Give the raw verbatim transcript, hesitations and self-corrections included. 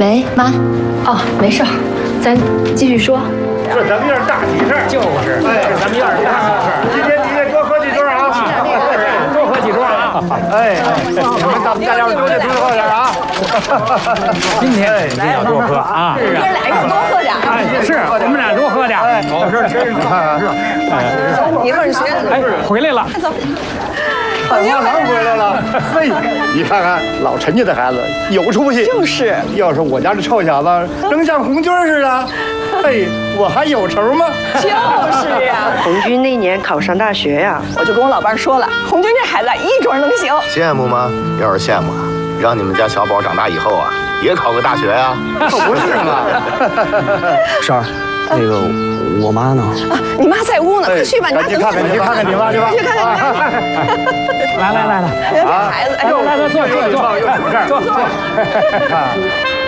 喂，妈。哦，没事儿，咱继续说。 这咱们院大喜事儿， 就是，哎，这咱们院大喜事儿。 今天你得多喝几盅啊， 多喝几盅啊！ 哎，你们大大家伙都得多喝点啊！ 今天一定要多喝啊！ 哥俩要多喝点。 哎，是，我们俩多喝点。 哎，好事，你看看是吧？ 哎，一会儿谁？ 哎，回来了。 走。 汉花郎回来了，嘿，你看看老陈家的孩子有出息。 就是， 要是我家这臭小子能像红军似的，嘿，我还有仇吗？ 就是呀。 红军那年考上大学呀， 我就跟我老伴说了，红军这孩子一准能行。 羡慕吗？要是羡慕啊，让你们家小宝长大以后啊，也考个大学呀。 可不是嘛。 婶儿，那个我妈呢？ 啊，你妈在屋呢，快去吧，你妈去看看，你去看看你妈去吧。 去看看你妈。 来来来来， 这孩子，哎呦， 来来坐坐坐，坐坐。